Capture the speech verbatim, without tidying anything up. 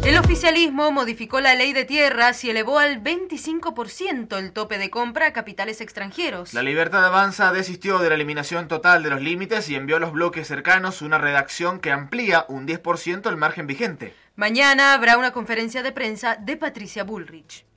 El oficialismo modificó la ley de tierras y elevó al veinticinco por ciento el tope de compra a capitales extranjeros. La Libertad Avanza desistió de la eliminación total de los límites y envió a los bloques cercanos una redacción que amplía un diez por ciento el margen vigente. Mañana habrá una conferencia de prensa de Patricia Bullrich.